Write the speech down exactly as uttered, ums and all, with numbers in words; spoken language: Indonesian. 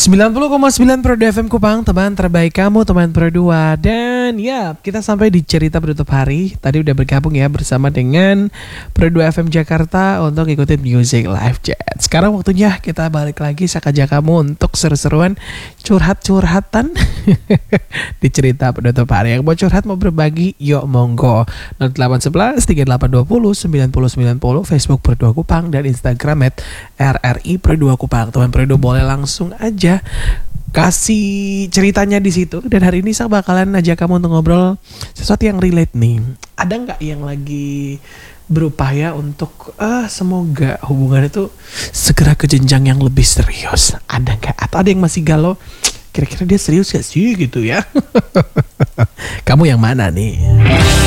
sembilan puluh koma sembilan Pro dua F M Kupang, teman terbaik kamu, teman Pro dua. Dan ya, kita sampai di cerita penutup hari. Tadi udah bergabung ya bersama dengan Pro dua F M Jakarta untuk ikutin Music Live Chat. Sekarang waktunya kita balik lagi, saya ajak kamu untuk seru-seruan curhat-curhatan di cerita penutup hari. Yang mau curhat, mau berbagi, yuk monggo. nol delapan satu satu tiga delapan dua nol sembilan nol sembilan nol, Facebook Pro dua Kupang, dan Instagram at R R I Pro dua Kupang. Teman Pro dua boleh langsung aja kasih ceritanya di situ. Dan hari ini saya bakalan ajak kamu untuk ngobrol sesuatu yang relate nih. Ada nggak yang lagi berupaya untuk ah semoga hubungan itu segera ke jenjang yang lebih serius? Ada nggak? Atau ada yang masih galau, kira-kira dia serius gak sih gitu ya? Kamu yang mana nih?